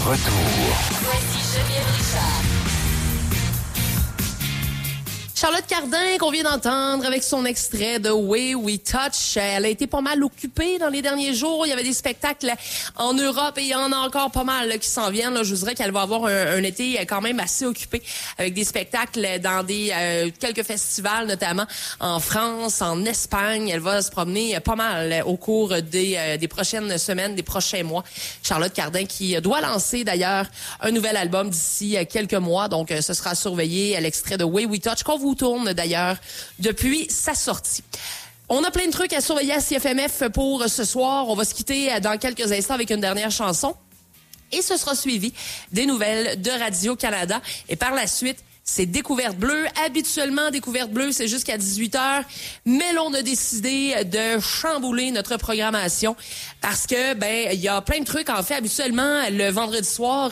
retour. Voici Geneviève Richard. Charlotte Cardin, qu'on vient d'entendre avec son extrait de Way We Touch. Elle a été pas mal occupée dans les derniers jours. Il y avait des spectacles en Europe et il y en a encore pas mal qui s'en viennent. Là, je vous dirais qu'elle va avoir un été quand même assez occupé avec des spectacles dans des quelques festivals, notamment en France, en Espagne. Elle va se promener pas mal au cours des prochaines semaines, des prochains mois. Charlotte Cardin qui doit lancer d'ailleurs un nouvel album d'ici quelques mois. Donc, ce sera surveillé. L'extrait de Way We Touch qu'on vous tourne d'ailleurs depuis sa sortie. On a plein de trucs à surveiller à CFMF pour ce soir. On va se quitter dans quelques instants avec une dernière chanson. Et ce sera suivi des nouvelles de Radio-Canada. Et par la suite, c'est Découverte Bleue. Habituellement, Découverte Bleue, c'est jusqu'à 18h. Mais là, on a décidé de chambouler notre programmation parce que, il y a plein de trucs. En fait, habituellement, le vendredi soir,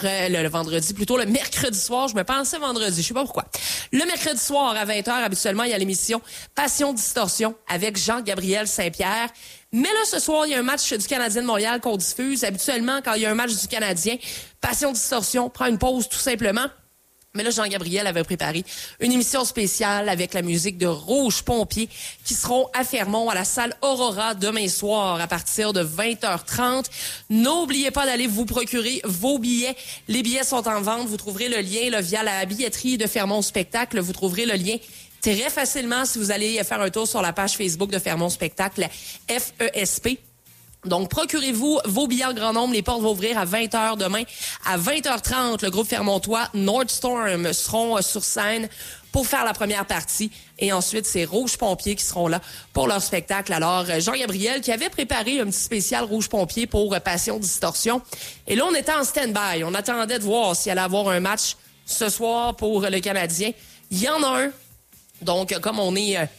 le mercredi soir, je me pensais vendredi, je sais pas pourquoi. Le mercredi soir, à 20h, habituellement, il y a l'émission Passion Distorsion avec Jean-Gabriel Saint-Pierre. Mais là, ce soir, il y a un match du Canadien de Montréal qu'on diffuse. Habituellement, quand il y a un match du Canadien, Passion Distorsion prend une pause tout simplement. Mais là, Jean-Gabriel avait préparé une émission spéciale avec la musique de Rouge Pompier qui seront à Fermont, à la salle Aurora, demain soir à partir de 20h30. N'oubliez pas d'aller vous procurer vos billets. Les billets sont en vente. Vous trouverez le lien là, via la billetterie de Fermont Spectacle. Vous trouverez le lien très facilement si vous allez faire un tour sur la page Facebook de Fermont Spectacle, FESP. Donc, procurez-vous vos billets en grand nombre. Les portes vont ouvrir à 20h demain. À 20h30, le groupe Fermontois Nordstorm seront sur scène pour faire la première partie. Et ensuite, c'est Rouge Pompier qui seront là pour leur spectacle. Alors, Jean-Gabriel qui avait préparé un petit spécial Rouge Pompier pour Passion Distorsion. Et là, on était en stand-by. On attendait de voir s'il allait avoir un match ce soir pour le Canadien. Il y en a un. Donc, comme on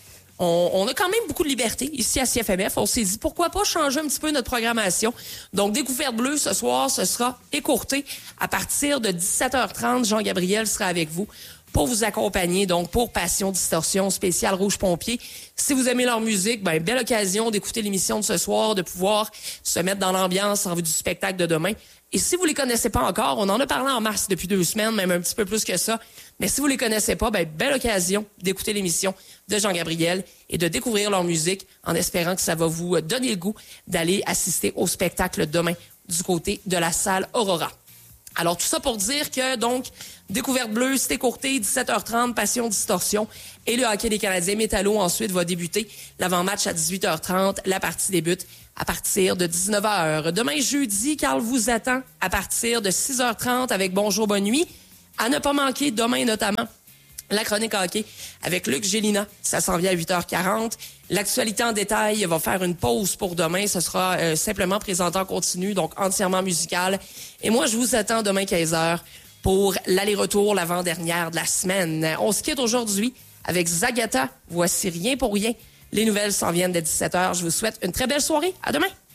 a quand même beaucoup de liberté ici à CFMF. On s'est dit, pourquoi pas changer un petit peu notre programmation. Donc, Découverte Bleue, ce soir, ce sera écourté. À partir de 17h30, Jean-Gabriel sera avec vous pour vous accompagner, donc pour Passion Distorsion spéciale Rouge Pompier. Si vous aimez leur musique, belle occasion d'écouter l'émission de ce soir, de pouvoir se mettre dans l'ambiance en vue du spectacle de demain. Et si vous les connaissez pas encore, on en a parlé en mars depuis 2 semaines, même un petit peu plus que ça. Mais si vous les connaissez pas, belle occasion d'écouter l'émission de Jean-Gabriel et de découvrir leur musique en espérant que ça va vous donner le goût d'aller assister au spectacle demain du côté de la salle Aurora. Alors, tout ça pour dire que, donc, Découverte Bleue, c'est écourté, 17h30, Passion Distorsion. Et le hockey des Canadiens Métallo, ensuite, va débuter. L'avant-match à 18h30. La partie débute à partir de 19h. Demain, jeudi, Carl vous attend à partir de 6h30 avec Bonjour, bonne nuit. À ne pas manquer, demain notamment, la chronique hockey avec Luc Gélina. Ça s'en vient à 8h40. L'actualité en détail va faire une pause pour demain. Ce sera simplement présenté en continu, donc entièrement musical. Et moi, je vous attends demain 15h pour l'aller-retour, l'avant-dernière de la semaine. On se quitte aujourd'hui avec Zagata. Voici Rien pour rien. Les nouvelles s'en viennent dès 17h. Je vous souhaite une très belle soirée. À demain.